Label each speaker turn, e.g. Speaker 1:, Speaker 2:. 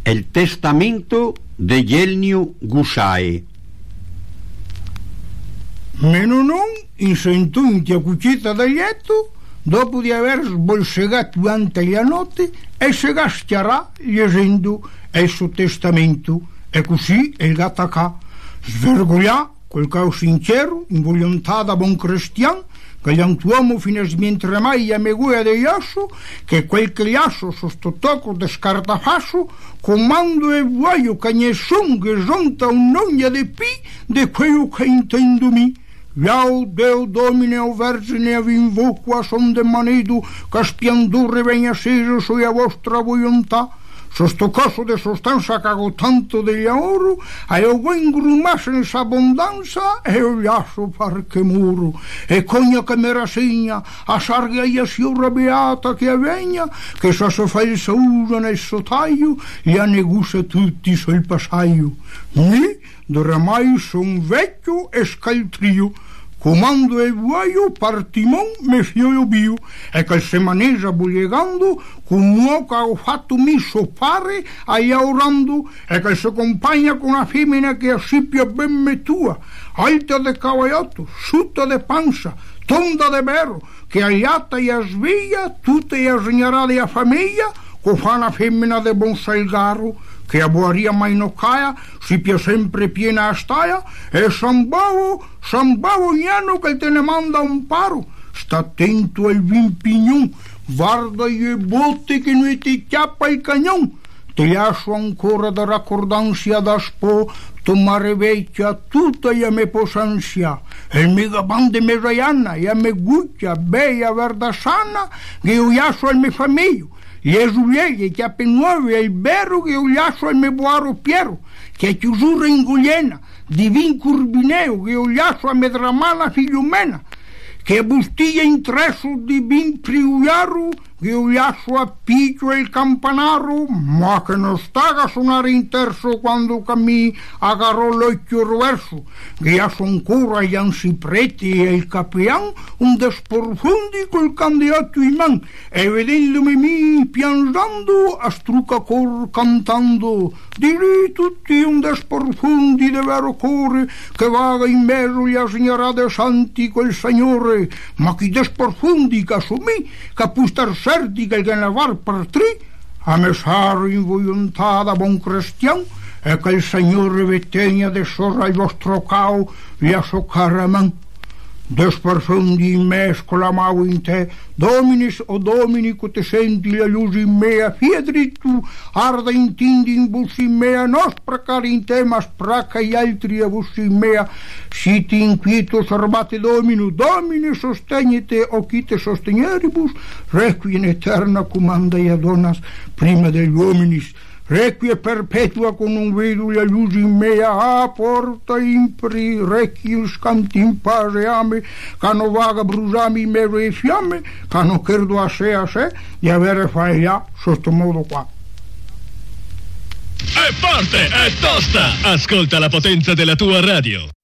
Speaker 1: El testamento de Elnio Gusciae.
Speaker 2: Meno non, in sentunti a cucita da letto, dopo di aver sbolsegato durante la notte, e se gascherà leggendo il suo testamento, e così è gata qua, svergoglia quel cao sincero, involontato da buon cristiano, che l'uomo fino a smientremai a meguia de iasso, che quel che iasso sostottoco de scartafasso, comando e vuoio che nessun che zonta un nogna de pi de quello che intendo mi. Iau Deo Domine o Vergine vi invoco a son de manido che spiandurre venga seso sulla vostra volontà. Sosto coso de sostanza che hago tanto de oro, e o buen grumas en esa abbondanza, e o llaso par che muro, e cogna che me rassegna, a sarga e a siora beata che avegna, che sa so fa il sauso nel sotaio, e a negusa tutti sul passaio. Mi, doramai son vecchio e scaltrio, comando e vuoio partimon me fio bio, e che se manesa bullegando con muoca ho fatto mi soffare aiaurando, e che se compagna con una femmina che assipia ben metua, alta de cavaiotto, sutta de panza, tonda de berro, che aiata e a sveglia, tutte e a segnarà a famiglia, co fa una femmina de bon salgaro, che a buaria mai no caia, si pia sempre piena a staia, e San Bavo gnano che te ne manda un paro. Sta attento al vimpignon, guarda le botte che non ti chiappa il cagnon. Te lascio ancora da raccordanza da spo, tomare vecchia tutta e a me posansia. E il mega bande me raianna, e a me guccia, bella verda sana, che io lascio al mio famiglio. Le azuleghe, chiappe nuove e il berro che io lascio al mio buaro Piero, che è chiusura in Gugliena, di vin curbineo che io lascio a Medramana figliumena, che è bustiglia in tresso di vin priuiaru che io lascio a Piccio e il campanaro, ma che non sta a suonare in terzo quando mi agarrò l'occhio roverso, che io son ancora gli ansipreti e il capian un desporfundi col candidato in man, e vedendomi mi piangendo a struca cor cantando, direi tutti un desporfundi de vero cuore che vaga in mezzo gli signora de santi quel signore, ma chi desporfundi che assumì che può star certi che ne var per tre a mesar in volontà da buon cristiano, e che il Signore vi tenga de sorra il vostro cao vi a soccaraman. Desperfondi in me esclamavo in te, Dominis o Domini che te senti la luce in mea, fie drittu arda intindi in bus in mea, non spracare in te ma spracca gli altri a bus in mea, siti inquieto servate Domino, Domini sostegnete o chi te sosteneribus, requi in eterna comanda e adonas prima degli uominis, requie perpetua con un vedo la luce in mea, a porta impri, requius canti in pace ame, cano vaga brusami in mero e fiamme, cano credo a sé di avere faia sotto modo qua.
Speaker 3: È forte, è tosta! Ascolta la potenza della tua radio.